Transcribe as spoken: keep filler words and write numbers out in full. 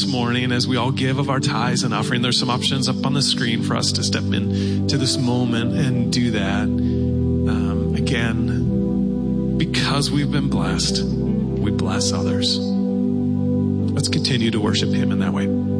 this morning as we all give of our tithes and offering. There's some options up on the screen for us to step in to this moment and do that. Um, again, because we've been blessed, we bless others. Let's continue to worship him in that way.